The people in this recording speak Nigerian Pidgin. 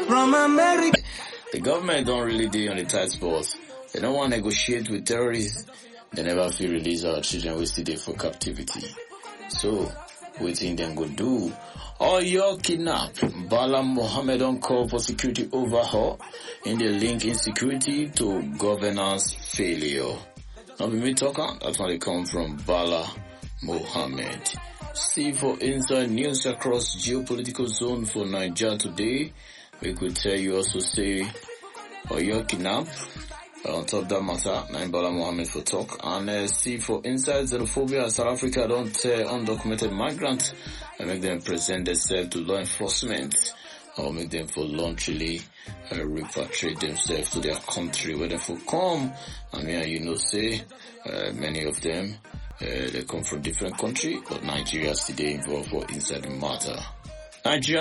From America. The government don't really deal on the tight spots. They don't want to negotiate with terrorists. They never feel release our children we still there for captivity. So, waiting them go do. Oyo kidnap. Bala Mohammed on call for security overhaul in the link insecurity to governance failure. Now be me talking, that's when they come from Bala Mohammed. See for inside news across geopolitical zone for Nigeria today. We could tell you also say Oyo kidnap. On top of that matter, Bala Mohammed for talk. And see for inside xenophobia, South Africa don't tell undocumented migrants and make them present themselves to law enforcement or make them voluntarily repatriate themselves to their country where they for come. I mean, you know, say many of them they come from different countries, but Nigeria is today involved for inside the matter. Nigeria